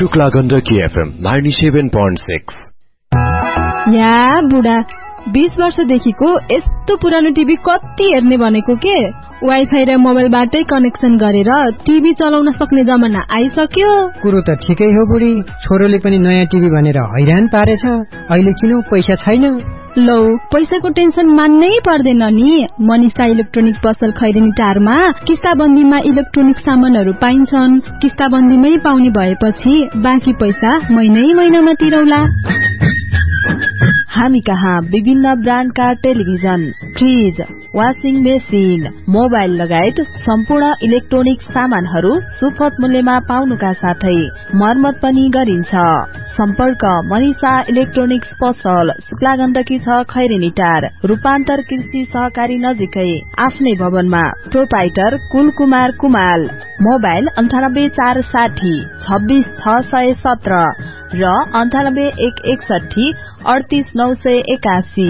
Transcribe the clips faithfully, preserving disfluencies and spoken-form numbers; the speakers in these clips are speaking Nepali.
Shukla Gandaki FM ninety-seven point six। या बुढा बीस वर्षदेखिको यस्तो पुरानो टिभी कति हेर्ने भनेको के? वाइफाई र मोबाइलबाटै कनेक्सन गरेर टिभी चलाउन सक्ने जमाना आइसक्यो। कुरो त ठिकै हो बुढी, छोरोले पनि नयाँ टिभी भनेर हैरान पारेछ। अहिले किन पैसा छैन? लौ, पैसाको टेन्सन मान्नै पर्दैन नि। मनिषा इलेक्ट्रोनिक पसल खैरेनी टारमा किस्ताबन्दीमा इलेक्ट्रोनिक सामानहरू पाइन्छन्। किस्ताबन्दीमै पाउने भएपछि बाँकी पैसा महिनै महिनामा तिरौला। हामी कहाँ विभिन्न ब्रान्डका television, fridge, washing machine, mobile लगायत सम्पूर्ण इलेक्ट्रोनिक सामानहरू सुपथ मूल्यमा पाउनुका साथै मर्मत पनि गरिन्छ। सम्पर्क मनिषा इलेक्ट्रोनिक्स पसल, शुक्ला गण्डकी छ, खैरेनी टार, रूपान्तर कृषि सहकारी नजिकै, आफ्नै भवनमा। प्रोपाइटर कुलकुमार कुमाल। मोबाइल अन्ठानब्बे चार साठी छब्बीस छ सय सत्र र अन्ठानब्बे एक एकसठी अडतीस नौ सय एकासी।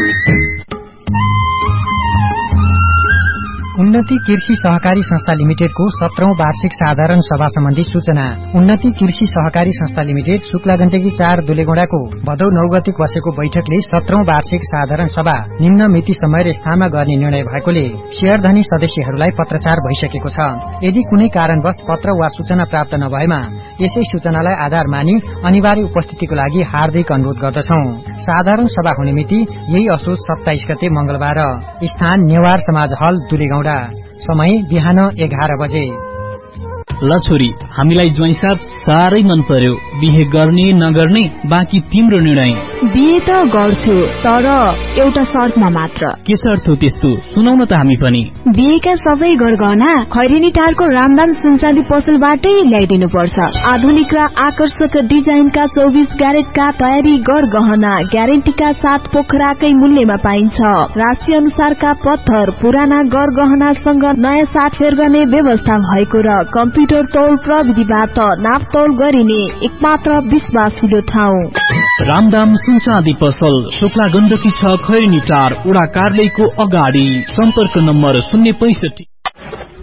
उन्नति कृषि सहकारी संस्था लिमिटेडको सत्रौं वार्षिक साधारण सभा सम्बन्धी सूचना। उन्नति कृषि सहकारी संस्था लिमिटेड शुक्ला गण्डकी चार दुलेगौंडाको भदौ नौ गते बसेको बैठकले सत्रौं वार्षिक साधारण सभा निम्न मिति समय र स्थानमा गर्ने निर्णय भएकोले शेयरधनी सदस्यहरूलाई पत्रचार भइसकेको छ। यदि कुनै कारणवश पत्र वा सूचना प्राप्त नभएमा यसै सूचनालाई आधार मानी अनिवार्य उपस्थितिको लागि हार्दिक अनुरोध गर्दछौं। साधारण सभा हुने मिति यही असोज सत्ताइस गते मंगलबार। स्थान नेवार समाज हल दुलेगौंडा। समय बिहान एघार बजे। ल छोरी, हामीलाई ज्वाइँ साहब साह्रै मन पर्यो। बिहे गर्ने नगर्ने बाँकी तिम्रो निर्णय। बिहे त गर्छु, तर एउटा शर्तमा मात्र। के शर्त हो त्यस्तो? सुनाउन त हामी पनि। बिहेका सबै गरगहना खैरेनी टारको रामदाम सुनचाँदी पसलबाटै ल्याइदिनु पर्छ। आधुनिक र आकर्षक डिजाइनका चौबिस क्यारेटका तयारी गरगहना ग्यारेन्टीका साथ पोखराकै मूल्यमा पाइन्छ। राशि अनुसारका पत्थर, पुराना गरगहनासँग नयाँ साटफेर गर्ने व्यवस्था भएको र कम्प्युटर तौल प्रविधिबाट नापतौल गरिने एकमात्र विश्वासिलो ठाउँ रामदाम सुनचाँदी पसल, शुक्ला गण्डकी छ, खैरेनी टार, वडा कार्यालयको अगाडि। सम्पर्क नम्बर शून्य पैसठी